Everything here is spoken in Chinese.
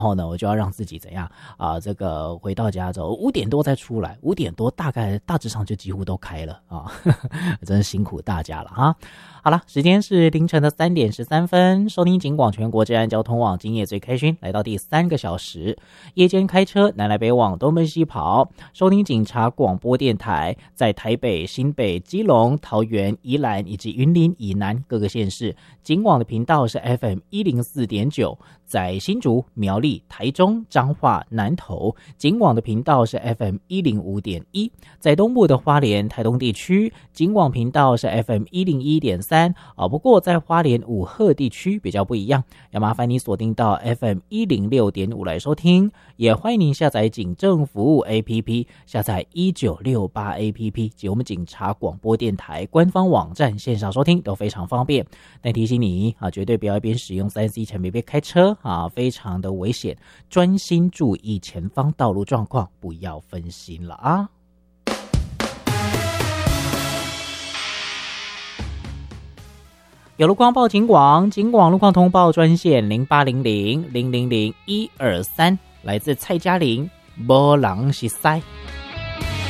然后呢，我就要让自己怎样这个回到家之后5点多再出来，5点多大概大致上就几乎都开了真是辛苦大家了哈。好了，时间是凌晨的3点13分，收听警广全国治安交通网，今夜最开心，来到第3个小时，夜间开车南来北往，东奔西跑，收听警察广播电台，在台北、新北、基隆、桃园、宜兰以及云林以南各个县市，警广的频道是 FM104.9，在新竹、苗栗、台中、彰化、南投，警广的频道是 FM105.1，在东部的花莲、台东地区，警广频道是 FM101.3。不过在花莲五鹤地区比较不一样，要麻烦你锁定到 FM106.5 来收听，也欢迎您下载警政服务 APP， 下载1968 APP 及我们警察广播电台官方网站线上收听都非常方便。但提醒你绝对不要一边使用 3C 产品边开车非常的危险，专心注意前方道路状况，不要分心了啊。有路况报警广，警广路况通报专线0800 000 123，来自蔡嘉玲，没人是塞。